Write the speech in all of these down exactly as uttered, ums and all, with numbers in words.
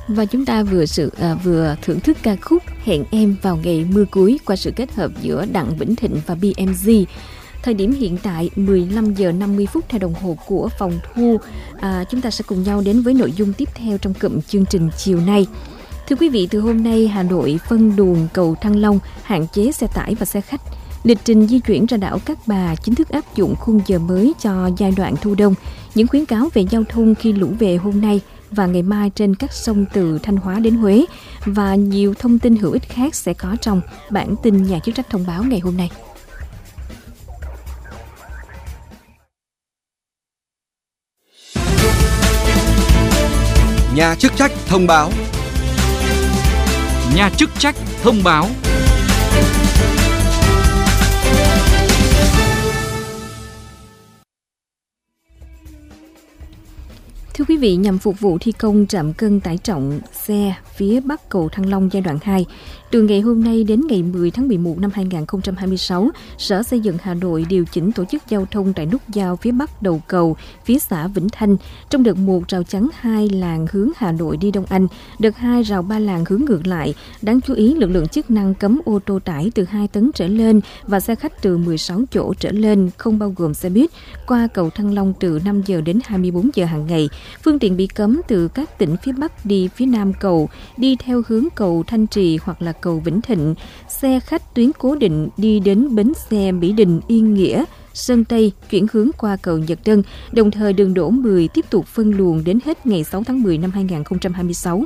Và chúng ta vừa sự à, vừa thưởng thức ca khúc Hẹn Em Vào Ngày Mưa Cuối qua sự kết hợp giữa Đặng Vĩnh Thịnh và bê em giê. Thời điểm hiện tại mười lăm giờ năm mươi phút theo đồng hồ của phòng thu. À, chúng ta sẽ cùng nhau đến với nội dung tiếp theo trong cụm chương trình chiều nay. Thưa quý vị, từ hôm nay Hà Nội phân luồng cầu Thăng Long, hạn chế xe tải và xe khách. Lịch trình di chuyển ra đảo Cát Bà chính thức áp dụng khung giờ mới cho giai đoạn thu đông. Những khuyến cáo về giao thông khi lũ về hôm nay và ngày mai trên các sông từ Thanh Hóa đến Huế và nhiều thông tin hữu ích khác sẽ có trong bản tin nhà chức trách thông báo ngày hôm nay. Nhà chức trách thông báo. Nhà chức trách thông báo. Thưa quý vị, nhằm phục vụ thi công trạm cân tải trọng xe phía Bắc cầu Thăng Long giai đoạn hai, từ ngày hôm nay đến ngày mười tháng mười một năm hai nghìn không trăm hai mươi sáu, Sở Xây dựng Hà Nội điều chỉnh tổ chức giao thông tại nút giao phía Bắc đầu cầu, phía xã Vĩnh Thanh. Trong đợt một rào chắn hai làn hướng Hà Nội đi Đông Anh, đợt hai rào ba làn hướng ngược lại. Đáng chú ý, lực lượng chức năng cấm ô tô tải từ hai tấn trở lên và xe khách từ mười sáu chỗ trở lên, không bao gồm xe buýt, qua cầu Thăng Long từ năm giờ đến hai mươi bốn giờ hàng ngày. Phương tiện bị cấm từ các tỉnh phía Bắc đi phía Nam cầu, đi theo hướng cầu Thanh Trì hoặc là cầu Vĩnh Thịnh. Xe khách tuyến cố định đi đến bến xe Mỹ Đình, Yên Nghĩa, Sơn Tây chuyển hướng qua cầu Nhật Tân. Đồng thời đường đỗ mười tiếp tục phân luồng đến hết ngày sáu tháng mười năm hai nghìn không trăm hai mươi sáu.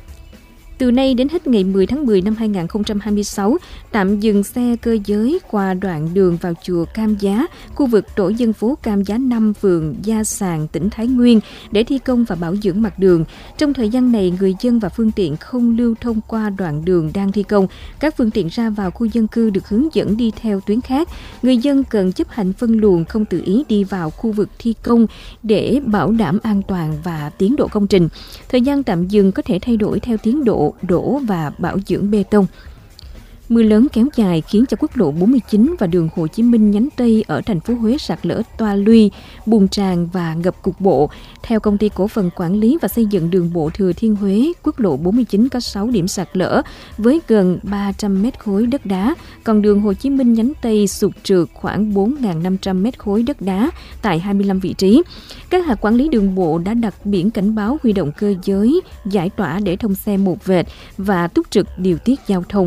Từ nay đến hết ngày mười tháng mười năm hai nghìn không trăm hai mươi sáu, tạm dừng xe cơ giới qua đoạn đường vào chùa Cam Giá, khu vực tổ dân phố Cam Giá năm, phường Gia Sàng, tỉnh Thái Nguyên để thi công và bảo dưỡng mặt đường. Trong thời gian này, người dân và phương tiện không lưu thông qua đoạn đường đang thi công. Các phương tiện ra vào khu dân cư được hướng dẫn đi theo tuyến khác. Người dân cần chấp hành phân luồng, không tự ý đi vào khu vực thi công để bảo đảm an toàn và tiến độ công trình. Thời gian tạm dừng có thể thay đổi theo tiến độ đổ và bảo dưỡng bê tông. Mưa lớn kéo dài khiến cho quốc lộ bốn mươi chín và đường Hồ Chí Minh nhánh Tây ở thành phố Huế sạt lở toa luy, bùn tràn và ngập cục bộ. Theo Công ty Cổ phần Quản lý và Xây dựng Đường bộ Thừa Thiên Huế, quốc lộ bốn mươi chín có sáu điểm sạt lở với gần ba trăm mét khối đất đá, còn đường Hồ Chí Minh nhánh Tây sụt trượt khoảng bốn nghìn năm trăm mét khối đất đá tại hai mươi lăm vị trí. Các hạt quản lý đường bộ đã đặt biển cảnh báo, huy động cơ giới, giải tỏa để thông xe một vệt và túc trực điều tiết giao thông.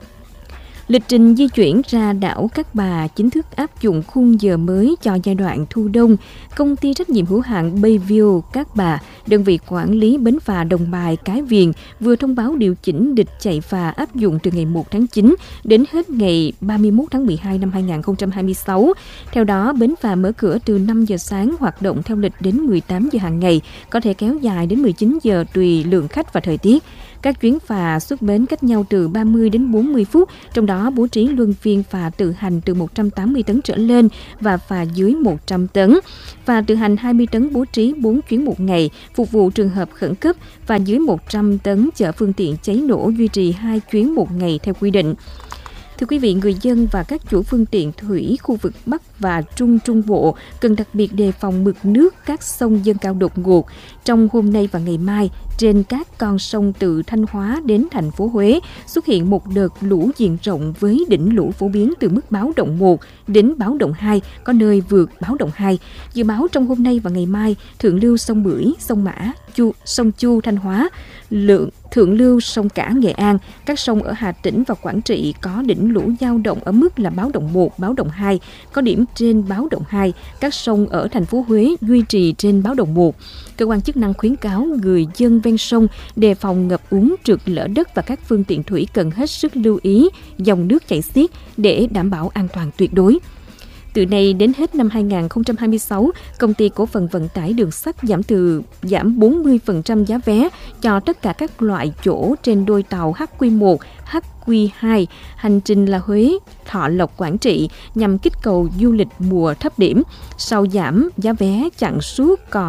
Lịch trình di chuyển ra đảo Cát Bà chính thức áp dụng khung giờ mới cho giai đoạn thu đông. Công ty trách nhiệm hữu hạn Bayview Cát Bà, đơn vị quản lý bến phà Đồng Bài, Cái Viền, vừa thông báo điều chỉnh lịch chạy phà áp dụng từ ngày một tháng chín đến hết ngày ba mươi mốt tháng mười hai năm hai nghìn không trăm hai mươi sáu. Theo đó, bến phà mở cửa từ năm giờ sáng, hoạt động theo lịch đến mười tám giờ hàng ngày, có thể kéo dài đến mười chín giờ tùy lượng khách và thời tiết. Các chuyến phà xuất bến cách nhau từ ba mươi đến bốn mươi phút, trong đó bố trí luân phiên phà tự hành từ một trăm tám mươi tấn trở lên và phà dưới một trăm tấn. Phà tự hành hai mươi tấn bố trí bốn chuyến một ngày, phục vụ trường hợp khẩn cấp, và dưới một trăm tấn chở phương tiện cháy nổ duy trì hai chuyến một ngày theo quy định. Thưa quý vị, người dân và các chủ phương tiện thủy khu vực Bắc và Trung Trung Bộ cần đặc biệt đề phòng mực nước các sông dâng cao đột ngột. Trong hôm nay và ngày mai, trên các con sông từ Thanh Hóa đến thành phố Huế xuất hiện một đợt lũ diện rộng với đỉnh lũ phổ biến từ mức báo động một đến báo động hai, có nơi vượt báo động hai. Dự báo trong hôm nay và ngày mai, thượng lưu sông Bưởi, sông Mã, Chu, sông Chu, Thanh Hóa, lượng thượng lưu sông Cả, Nghệ An, các sông ở Hà Tĩnh và Quảng Trị có đỉnh lũ dao động ở mức là báo động một, báo động hai, có điểm trên báo động hai. Các sông ở thành phố Huế duy trì trên báo động một. Cơ quan chức năng khuyến cáo người dân ven sông đề phòng ngập úng, trượt lở đất và các phương tiện thủy cần hết sức lưu ý dòng nước chảy xiết để đảm bảo an toàn tuyệt đối. Từ nay đến hết năm hai nghìn không trăm hai mươi sáu, Công ty Cổ phần Vận tải Đường sắt giảm từ giảm bốn mươi phần trăm giá vé cho tất cả các loại chỗ trên đôi tàu H Q một, H Q hai, hành trình là Huế, Thọ Lộc, Quảng Trị nhằm kích cầu du lịch mùa thấp điểm. Sau giảm giá vé chặn suốt còn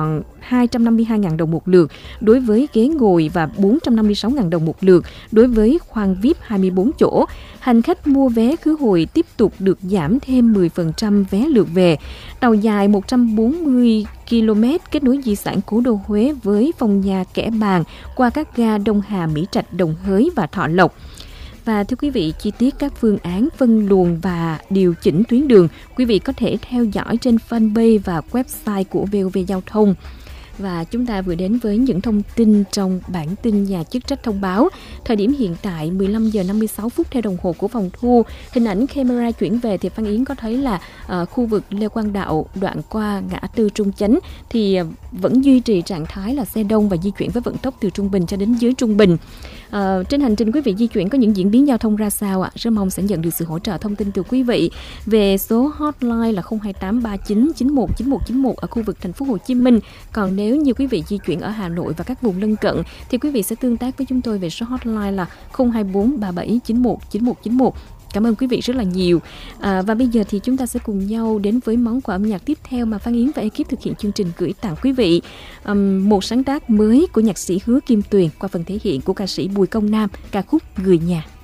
hai trăm năm mươi hai nghìn đồng một lượt đối với ghế ngồi và bốn trăm năm mươi sáu nghìn đồng một lượt đối với khoang vi ai pi hai mươi bốn chỗ. Hành khách mua vé khứ hồi tiếp tục được giảm thêm mười phần trăm vé lượt về. Tàu dài một trăm bốn mươi ki lô mét kết nối di sản cố đô Huế với Phong Nha, Kẻ Bàng qua các ga Đông Hà, Mỹ Trạch, Đồng Hới và Thọ Lộc. Và thưa quý vị, chi tiết các phương án phân luồng và điều chỉnh tuyến đường, quý vị có thể theo dõi trên fanpage và website của vê o vê Giao thông. Và chúng ta vừa đến với những thông tin trong bản tin nhà chức trách thông báo. Thời điểm hiện tại mười lăm giờ năm mươi sáu phút theo đồng hồ của phòng thu. Hình ảnh camera chuyển về thì Phan Yến có thấy là uh, khu vực Lê Quang Đạo đoạn qua ngã tư Trung Chánh thì uh, vẫn duy trì trạng thái là xe đông và di chuyển với vận tốc từ trung bình cho đến dưới trung bình. Uh, trên hành trình quý vị di chuyển có những diễn biến giao thông ra sao ạ? Rất mong sẽ nhận được sự hỗ trợ thông tin từ quý vị về số hotline là không hai tám ba chín chín một chín một chín một ở khu vực thành phố Hồ Chí Minh. Còn nếu như quý vị di chuyển ở Hà Nội và các vùng lân cận thì quý vị sẽ tương tác với chúng tôi về số hotline là không hai bốn ba bảy chín một chín một chín một. Cảm ơn quý vị rất là nhiều. À, và bây giờ thì chúng ta sẽ cùng nhau đến với món quà âm nhạc tiếp theo mà Phan Yến và ekip thực hiện chương trình gửi tặng quý vị. Um, một sáng tác mới của nhạc sĩ Hứa Kim Tuyền qua phần thể hiện của ca sĩ Bùi Công Nam, ca khúc Người Nhà.